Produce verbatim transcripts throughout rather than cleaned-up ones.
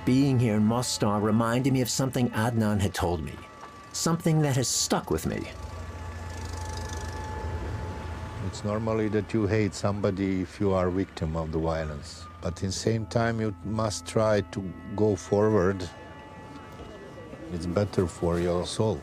Being here in Mostar reminded me of something Adnan had told me, something that has stuck with me. It's normally that you hate somebody if you are a victim of the violence. But at the same time, you must try to go forward. It's better for your soul.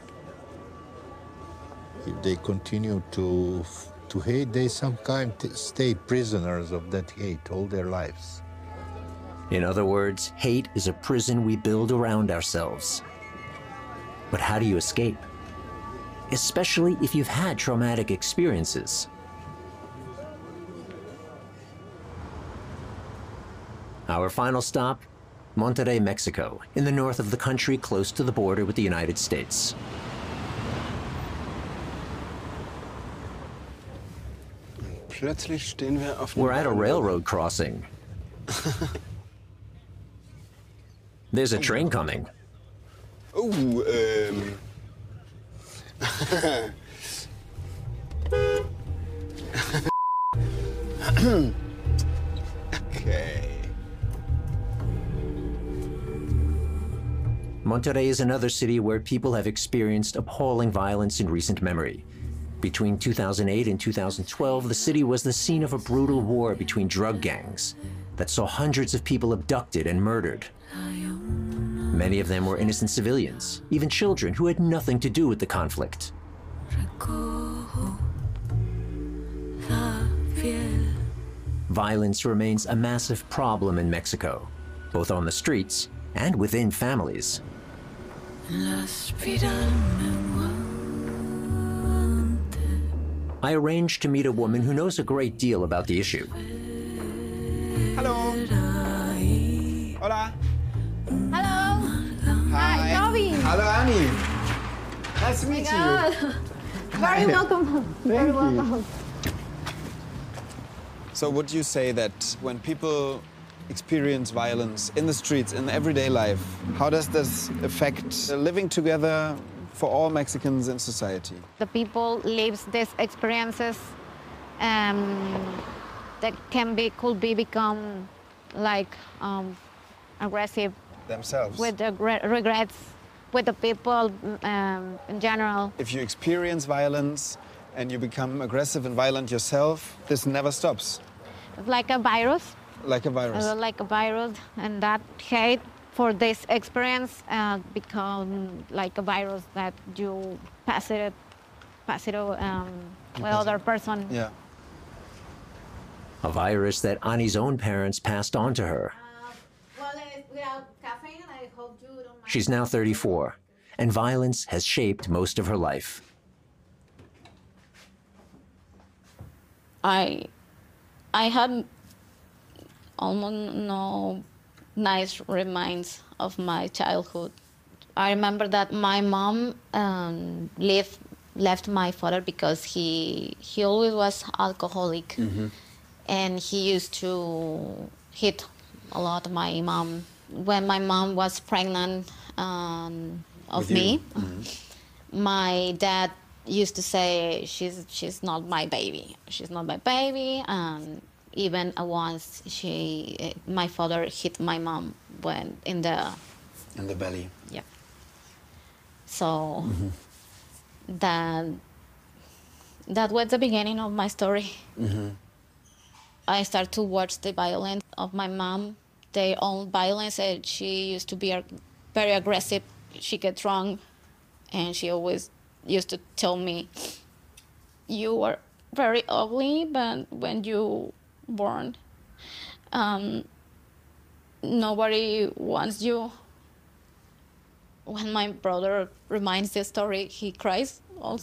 If they continue to, to hate, they sometimes stay prisoners of that hate all their lives. In other words, hate is a prison we build around ourselves. But how do you escape? Especially if you've had traumatic experiences. Our final stop, Monterrey, Mexico, in the north of the country close to the border with the United States. We're at a railroad crossing. There's a train coming. Oh, um... Okay. Monterrey is another city where people have experienced appalling violence in recent memory. Between two thousand eight and two thousand twelve, the city was the scene of a brutal war between drug gangs that saw hundreds of people abducted and murdered. Many of them were innocent civilians, even children who had nothing to do with the conflict. Violence remains a massive problem in Mexico, both on the streets and within families. I arranged to meet a woman who knows a great deal about the issue. Hello. Hola. Hello. Hi. Hi, Robin. Hello, Annie. Nice to meet you. Very welcome. Very welcome. So would you say that when people experience violence in the streets, in everyday life, how does this affect living together for all Mexicans in society? The people lives these experiences um, that can be, could be become like um, aggressive. Themselves? With the regrets, with the people um, in general. If you experience violence and you become aggressive and violent yourself, this never stops. It's like a virus. Like a virus. Uh, like a virus, and that hate for this experience uh, become like a virus that you pass it, pass it um, with other person. Yeah. A virus that Annie's own parents passed on to her. Uh, well, without caffeine, I hope you don't mind. She's now thirty-four, and violence has shaped most of her life. I, I had almost no nice reminds of my childhood. I remember that my mom um, left, left my father because he, he always was alcoholic. Mm-hmm. And he used to hit a lot my mom. When my mom was pregnant um, of me, mm-hmm. my dad used to say, she's, she's not my baby. She's not my baby. And even once she, my father hit my mom when in the... In the belly. Yeah. So mm-hmm. that, that was the beginning of my story. Mm-hmm. I started to watch the violence of my mom, their own violence. And she used to be very aggressive. She get drunk, and she always used to tell me, you are very ugly, but when you born, um, nobody wants you. When my brother reminds the story, he cries also.